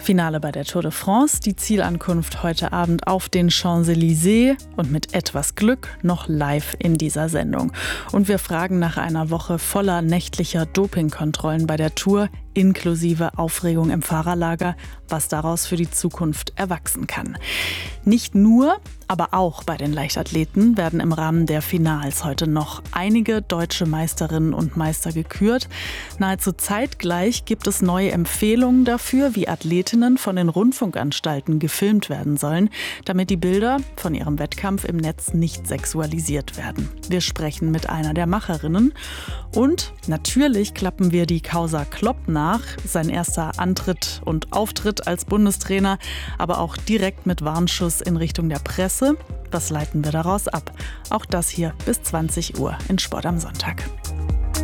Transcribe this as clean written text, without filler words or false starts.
Finale bei der Tour de France, die Zielankunft heute Abend auf den Champs-Élysées und mit etwas Glück noch live in dieser Sendung. Und wir fragen nach einer Woche voller nächtlicher Dopingkontrollen bei der Tour, inklusive Aufregung im Fahrerlager, was daraus für die Zukunft erwachsen kann. Nicht nur, aber auch bei den Leichtathleten werden im Rahmen der Finals heute noch einige deutsche Meisterinnen und Meister gekürt. Nahezu zeitgleich gibt es neue Empfehlungen dafür, wie Athletinnen von den Rundfunkanstalten gefilmt werden sollen, damit die Bilder von ihrem Wettkampf im Netz nicht sexualisiert werden. Wir sprechen mit einer der Macherinnen und natürlich klappen wir die Causa Klopp nach, sein erster Antritt und Auftritt als Bundestrainer, aber auch direkt mit Warnschuss in Richtung der Presse. Was leiten wir daraus ab? Auch das hier bis 20 Uhr in Sport am Sonntag.